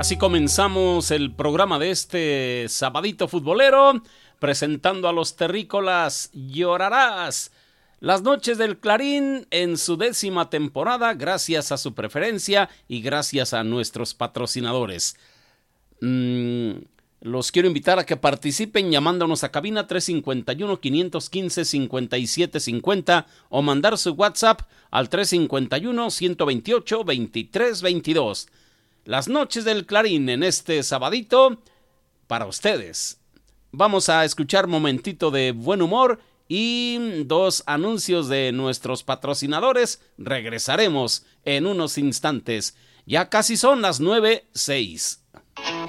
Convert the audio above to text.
Así comenzamos el programa de este sabadito futbolero, presentando a los terrícolas Llorarás. Las noches del Clarín en su 10ª temporada, gracias a su preferencia y gracias a nuestros patrocinadores. Los quiero invitar a que participen llamándonos a cabina 351-515-5750 o mandar su WhatsApp al 351-128-2322. Las noches del Clarín en este sabadito para ustedes. Vamos a escuchar momentito de buen humor y 2 anuncios de nuestros patrocinadores. Regresaremos en unos instantes. Ya casi son las 9:06.